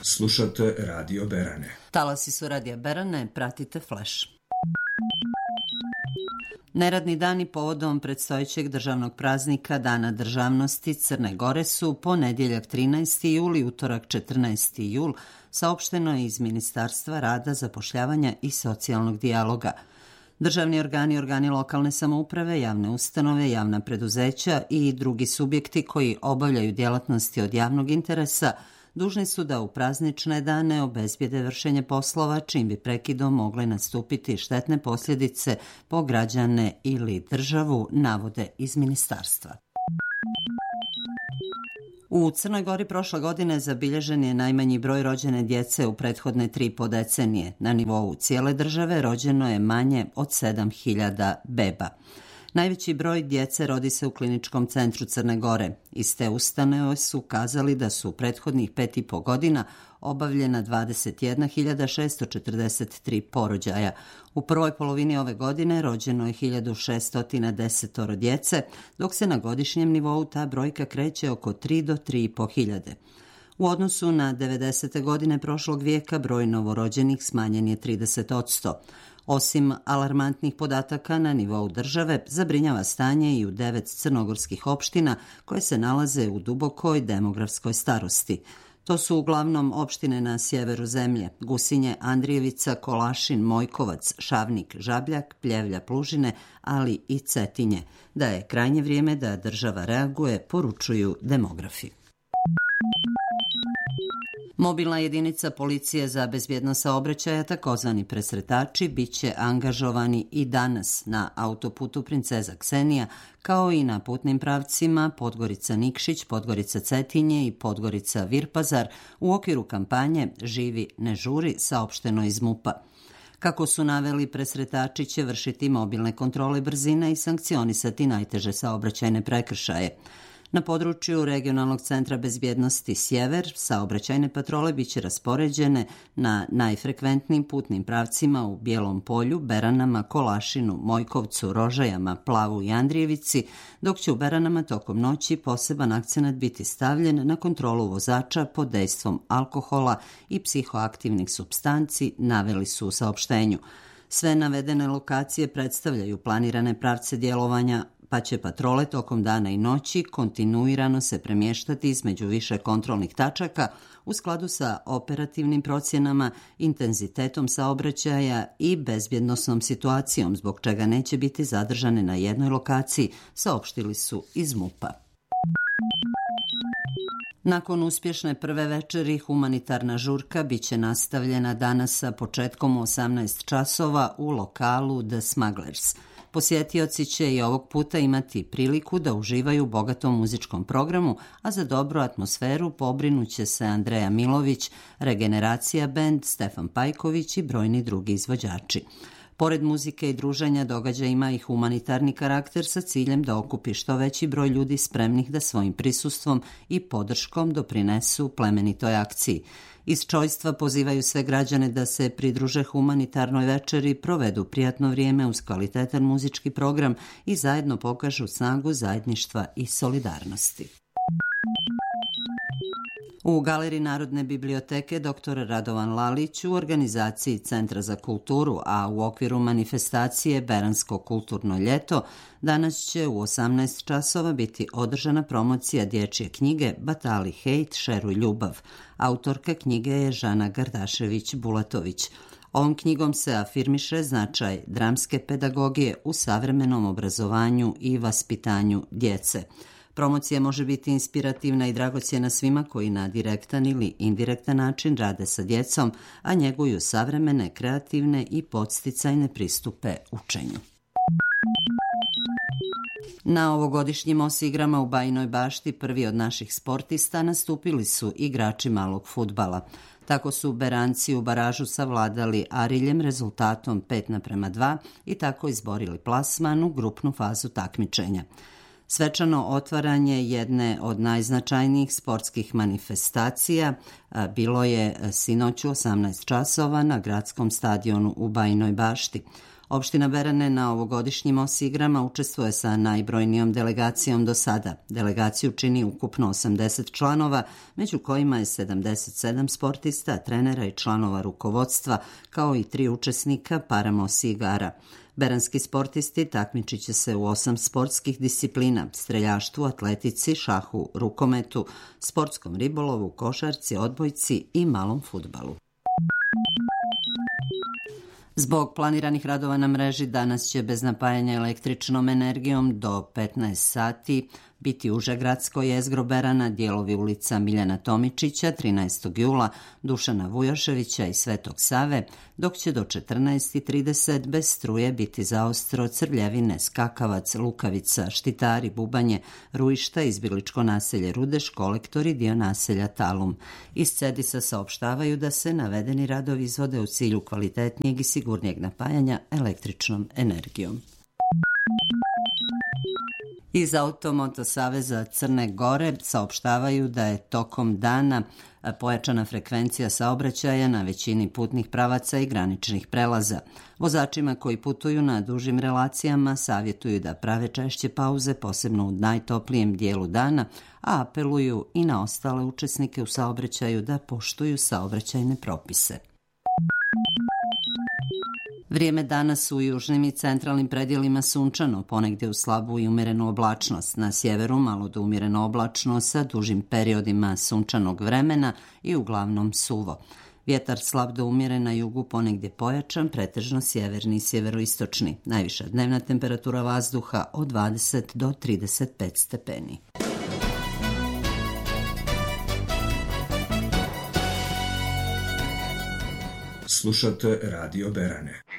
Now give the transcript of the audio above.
Slušate Radio Berane. Talasi su Radija Berane, pratite Flash. Neradni dani povodom predstojećeg državnog praznika Dana državnosti Crne Gore su ponedjeljak 13. jul i utorak 14. jul, saopšteno je iz Ministarstva rada, zapošljavanja i socijalnog dijaloga. Državni organi, organi lokalne samouprave, javne ustanove, javna preduzeća i drugi subjekti koji obavljaju djelatnosti od javnog interesa dužni su da u praznične dane obezbijede vršenje poslova, čim bi prekidom mogle nastupiti štetne posljedice po građane ili državu, navode iz ministarstva. U Crnoj Gori prošle godine zabilježen je najmanji broj rođene djece u prethodne 3,5 decenije. Na nivou cijele države rođeno je manje od 7.000 beba. Najveći broj djece rodi se u Kliničkom centru Crne Gore. Iz te ustanove su kazali da su u prethodnih 5,5 godina obavljena 21.643 porođaja. U prvoj polovini ove godine rođeno je 1.610 djece, dok se na godišnjem nivou ta brojka kreće oko 3 do 3.500. U odnosu na 90. godine prošlog vijeka broj novorođenih smanjen je 30%. Osim alarmantnih podataka na nivou države, zabrinjava stanje i u 9 crnogorskih opština koje se nalaze u dubokoj demografskoj starosti. To su uglavnom opštine na sjeveru zemlje: Gusinje, Andrijevica, Kolašin, Mojkovac, Šavnik, Žabljak, Pljevlja, Plužine, ali i Cetinje. Da je krajnje vrijeme da država reaguje, poručuju demografi. Mobilna jedinica policije za bezbjednost saobraćaja, takozvani presretači, bit će angažovani i danas na autoputu Princeza Ksenija, kao i na putnim pravcima Podgorica-Nikšić, Podgorica-Cetinje i Podgorica-Virpazar u okviru kampanje Živi ne žuri, saopšteno iz MUP-a. Kako su naveli, presretači će vršiti mobilne kontrole brzine i sankcionisati najteže saobraćajne prekršaje. Na području Regionalnog centra bezbjednosti Sjever saobraćajne patrole biće raspoređene na najfrekventnijim putnim pravcima u Bijelom Polju, Beranama, Kolašinu, Mojkovcu, Rožajama, Plavu i Andrijevici, dok će u Beranama tokom noći poseban akcenat biti stavljen na kontrolu vozača pod dejstvom alkohola i psihoaktivnih supstanci, naveli su u saopštenju. Sve navedene lokacije predstavljaju planirane pravce djelovanja, pa će patrole tokom dana i noći kontinuirano se premještati između više kontrolnih tačaka u skladu sa operativnim procjenama, intenzitetom saobraćaja i bezbjednosnom situacijom, zbog čega neće biti zadržane na jednoj lokaciji, saopštili su iz MUP-a. Nakon uspješne prve večeri, humanitarna žurka biće nastavljena danas sa početkom u 18 časova u lokalu The Smugglers. Posjetioci će i ovog puta imati priliku da uživaju u bogatom muzičkom programu, a za dobru atmosferu pobrinuće se Andreja Milović, Regeneracija band, Stefan Pajković i brojni drugi izvođači. Pored muzike i druženja, događaj ima i humanitarni karakter sa ciljem da okupi što veći broj ljudi spremnih da svojim prisustvom i podrškom doprinesu plemenitoj akciji. Iz čojstva pozivaju sve građane da se pridruže humanitarnoj večeri, provedu prijatno vrijeme uz kvalitetan muzički program i zajedno pokažu snagu zajedništva i solidarnosti. U Galeriji Narodne biblioteke dr. Radovan Lalić u organizaciji Centra za kulturu, a u okviru manifestacije Beransko kulturno ljeto, danas će u 18 časova biti održana promocija dječje knjige Batali hejt, šeruj ljubav. Autorka knjige je Žana Gardašević-Bulatović. Ovom knjigom se afirmiše značaj dramske pedagogije u savremenom obrazovanju i vaspitanju djece. Promocija može biti inspirativna i dragocjena svima koji na direktan ili indirektan način rade sa djecom, a njeguju savremene, kreativne i podsticajne pristupe učenju. Na ovogodišnjim osigrama u Bajinoj Bašti prvi od naših sportista nastupili su igrači malog fudbala. Tako su Beranci u baražu savladali Ariljem rezultatom 5:2 i tako izborili plasman u grupnu fazu takmičenja. Svečano otvaranje jedne od najznačajnijih sportskih manifestacija bilo je sinoć u 18 časova na gradskom stadionu u Bajinoj Bašti. Opština Berane na ovogodišnjim OS igrama učestvuje sa najbrojnijom delegacijom do sada. Delegaciju čini ukupno 80 članova, među kojima je 77 sportista, trenera i članova rukovodstva, kao i 3 učesnika paramos igara. Beranski sportisti takmičit će se u 8 sportskih disciplina: streljaštvu, atletici, šahu, rukometu, sportskom ribolovu, košarci, odbojci i malom fudbalu. Zbog planiranih radova na mreži danas će bez napajanja električnom energijom do 15 sati biti uže gradsko jezgro Berana, dijelovi ulica Miljana Tomičića, 13. jula, Dušana Vujoševića i Svetog Save, dok će do 14:30 bez struje biti zaostro Crvljevine, Skakavac, Lukavica, Štitari, Bubanje, Ruišta, izbjegličko naselje Rudeš, Kolektori, dio naselja Talum. Iz CEDIS-a saopštavaju da se navedeni radovi izvode u cilju kvalitetnijeg i sigurnijeg napajanja električnom energijom. Iz Automoto saveza Crne Gore saopštavaju da je tokom dana pojačana frekvencija saobraćaja na većini putnih pravaca i graničnih prelaza. Vozačima koji putuju na dužim relacijama savjetuju da prave češće pauze, posebno u najtoplijem dijelu dana, a apeluju i na ostale učesnike u saobraćaju da poštuju saobraćajne propise. Vrijeme danas u južnim i centralnim predjelima sunčano, ponegdje u slabu i umjerenu oblačnost. Na sjeveru malo do umjereno oblačno sa dužim periodima sunčanog vremena i uglavnom suvo. Vjetar slab do umjeren, na jugu ponegdje pojačan, pretežno sjeverni i sjeveroistočni. Najviša dnevna temperatura vazduha od 20 do 35 stepeni. Slušate Radio Berane.